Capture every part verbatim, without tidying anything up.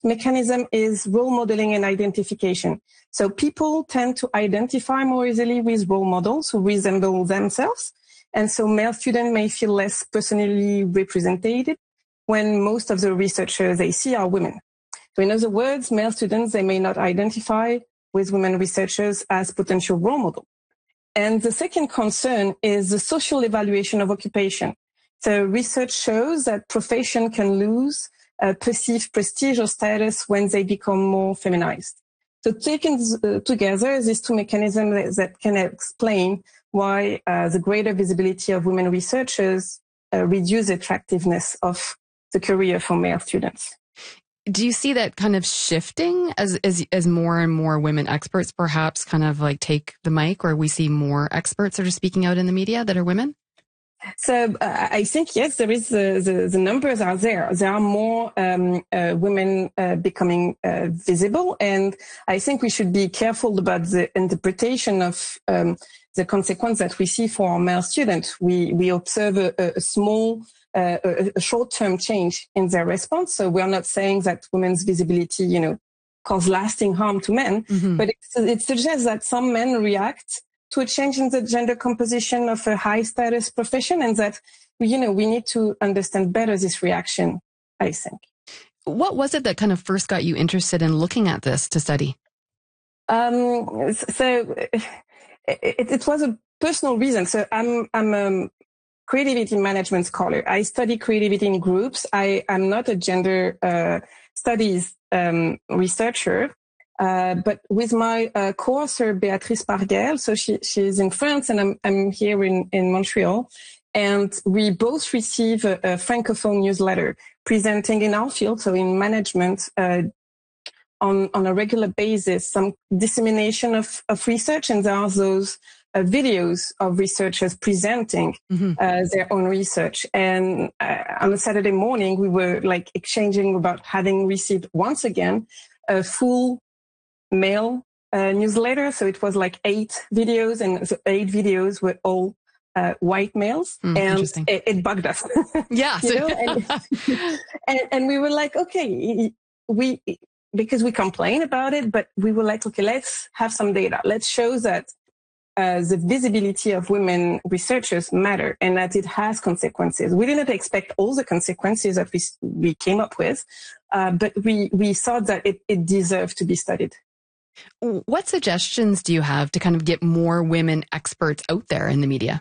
mechanism is role modeling and identification. So people tend to identify more easily with role models who resemble themselves. And so male students may feel less personally represented when most of the researchers they see are women. So in other words, male students, they may not identify with women researchers as potential role models. And the second concern is the social evaluation of occupation. So research shows that profession can lose uh, perceived prestige or status when they become more feminized. So taken uh, together, these two mechanisms that can explain why uh, the greater visibility of women researchers uh, reduce the attractiveness of the career for male students. Do you see that kind of shifting as, as as more and more women experts perhaps kind of like take the mic, or we see more experts that are speaking out in the media that are women? So uh, I think, yes, there is the, the, the numbers are there. There are more um, uh, women uh, becoming uh, visible. And I think we should be careful about the interpretation of um, the consequence that we see for our male students. We, we observe a, a small Uh, a, a short-term change in their response. So we are not saying that women's visibility, you know, cause lasting harm to men, mm-hmm. but it, it suggests that some men react to a change in the gender composition of a high-status profession, and that, you know, we need to understand better this reaction, I think. What was it that kind of first got you interested in looking at this to study? Um, so it, it was a personal reason. So I'm, I'm, um, creativity management scholar. I study creativity in groups. I am not a gender uh, studies um, researcher, uh, but with my uh, co-author Béatrice Parguel, so she she's in France and I'm I'm here in in Montreal, and we both receive a, a francophone newsletter presenting in our field, so in management, uh, on on a regular basis, some dissemination of of research, and there are those Uh, videos of researchers presenting mm-hmm. uh, their own research. And uh, on a Saturday morning, we were like exchanging about having received once again a full male uh, newsletter. So it was like eight videos, and the eight videos were all uh, white males, mm, and it, it bugged us. Yeah. you know? and, and, and we were like, okay, we, because we complain about it, but we were like, okay, let's have some data. Let's show that Uh, the visibility of women researchers matter, and that it has consequences. We didn't expect all the consequences that we we came up with, uh, but we we thought that it, it deserved to be studied. What suggestions do you have to kind of get more women experts out there in the media?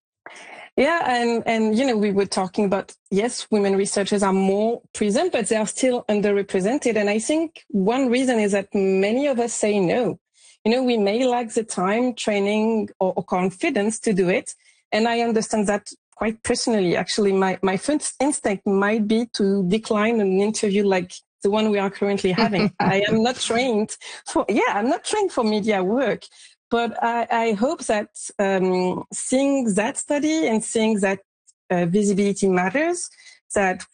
Yeah, and and you know, we were talking about, yes, women researchers are more present, but they are still underrepresented, and I think one reason is that many of us say no. You know, we may lack the time, training, or, or confidence to do it. And I understand that quite personally. Actually, my, my first instinct might be to decline an interview like the one we are currently having. I am not trained for, yeah, I'm not trained for media work. But I, I hope that um, seeing that study and seeing that uh, visibility matters, that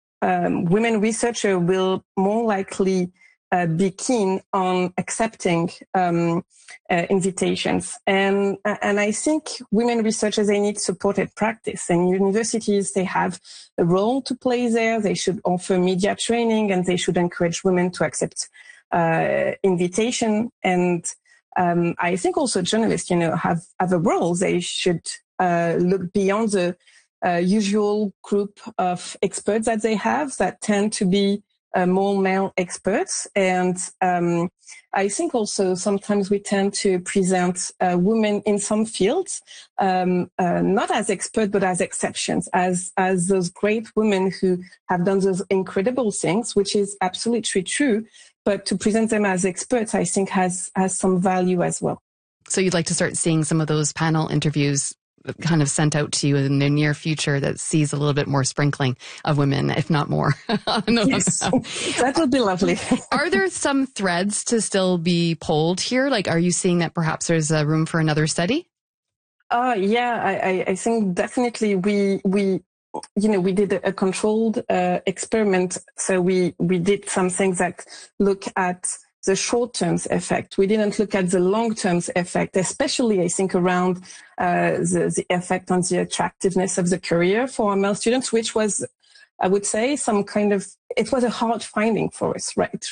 um, women researchers will more likely Uh, be keen on accepting um, uh, invitations. And and I think women researchers, they need supported practice. And universities, they have a role to play there. They should offer media training, and they should encourage women to accept uh, invitation. And um, I think also journalists, you know, have, have a role. They should uh, look beyond the uh, usual group of experts that they have that tend to be Uh, more male experts. And um, I think also sometimes we tend to present uh, women in some fields, um, uh, not as experts, but as exceptions, as as those great women who have done those incredible things, which is absolutely true. But to present them as experts, I think has has some value as well. So you'd like to start seeing some of those panel interviews kind of sent out to you in the near future that sees a little bit more sprinkling of women, if not more. No, yes, that would be lovely. Are there some threads to still be pulled here? Like, are you seeing that perhaps there's a room for another study? Uh, yeah, I, I think definitely we, we, you know, we did a, a controlled uh, experiment. So we, we did some things that look at the short-term effect. We didn't look at the long-term effect, especially, I think, around uh, the, the effect on the attractiveness of the career for our male students, which was, I would say, some kind of, it was a hard finding for us, right?